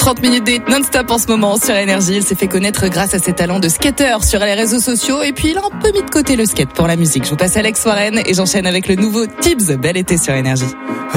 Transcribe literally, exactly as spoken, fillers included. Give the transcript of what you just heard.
trente minutes de hit non-stop en ce moment sur Énergie. Il s'est fait connaître grâce à ses talents de skateur sur les réseaux sociaux. Et puis, il a un peu mis de côté le skate pour la musique. Je vous passe Alex Warren et j'enchaîne avec le nouveau Tibbs. Bel été sur Énergie.